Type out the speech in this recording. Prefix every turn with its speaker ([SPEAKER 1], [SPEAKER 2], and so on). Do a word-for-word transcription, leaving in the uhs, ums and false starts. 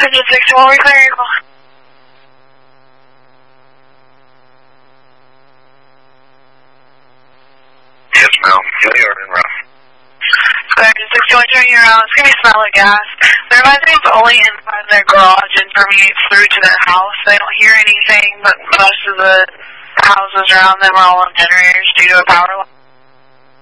[SPEAKER 1] Engine sixty-one, we're clearing your call.
[SPEAKER 2] Yes, ma'am. Yeah, you're in rough.
[SPEAKER 1] Engine sixty-one, turning your around. It's going to be smell of gas. The reminds me it's only inside their garage and permeates through to their house. They don't hear anything, but most of the houses around them are all on generators due to a power line.